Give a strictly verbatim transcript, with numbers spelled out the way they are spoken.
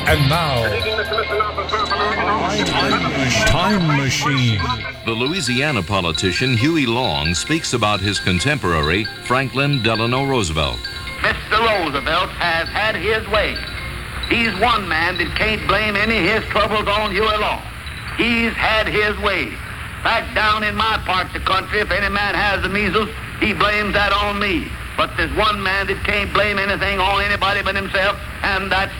And now, Time Machine. The Louisiana politician Huey Long speaks about his contemporary, Franklin Delano Roosevelt. Mister Roosevelt has had his way. He's one man that can't blame any of his troubles on Huey Long. He's had his way. Back down in my part of the country, if any man has the measles, he blames that on me. But there's one man that can't blame anything on anybody but himself, and that's